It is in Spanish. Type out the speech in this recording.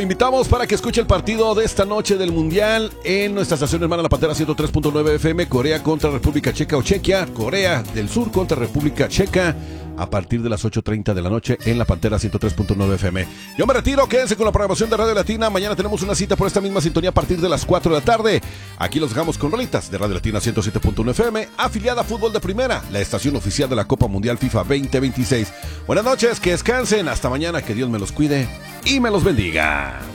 Invitamos para que escuche el partido de esta noche del Mundial en nuestra estación hermana La Pantera 103.9 FM, Corea contra República Checa o Chequia, Corea del Sur contra República Checa, a partir de las 8:30 de la noche en La Pantera 103.9 FM. Yo me retiro, quédense con la programación de Radio Latina. Mañana tenemos una cita por esta misma sintonía a partir de las 4 de la tarde. Aquí los dejamos con rolitas de Radio Latina 107.1 FM, afiliada a Fútbol de Primera, la estación oficial de la Copa Mundial FIFA 2026. Buenas noches, que descansen, hasta mañana, que Dios me los cuide y me los bendiga.